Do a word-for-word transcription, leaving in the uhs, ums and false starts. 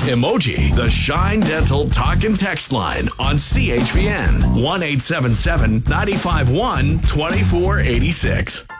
Emoji, the Shine Dental Talk and Text line on C H V N one eight seven seven, nine five one, two four eight six.